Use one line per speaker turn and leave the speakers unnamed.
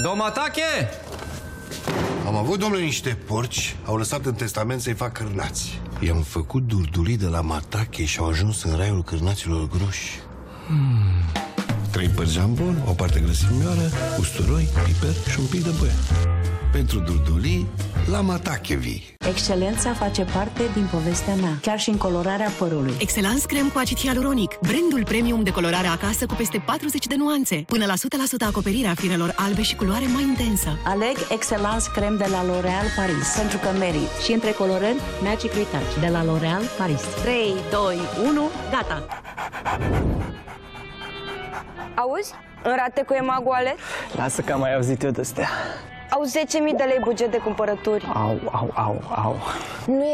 Domatache!
Am avut, domnule, niște porci. Au lăsat în testament să-i fac cârnați. I-am făcut durdulii de la Matache și au ajuns în raiul cârnaților groși. 3 părți jambon, o parte grăsimioară, usturoi, piper și un pic de băie. Pentru durdulii, la Matache vii.
Excelența face parte din povestea mea, chiar și în colorarea părului.
Excellence Creme cu acid hialuronic, brandul premium de colorare acasă cu peste 40 de nuanțe. Până la 100% acoperirea firelor albe și culoare mai intensă.
Aleg Excellence Creme de la L'Oréal Paris, pentru că merit. Și între colorări, Magic Retouch de la L'Oréal Paris. 3, 2, 1, gata!
Auzi? În rate cu emagoale?
Lasă că am mai auzit eu de astea.
Au 10.000 de lei buget de cumpărături.
Au.
Nu e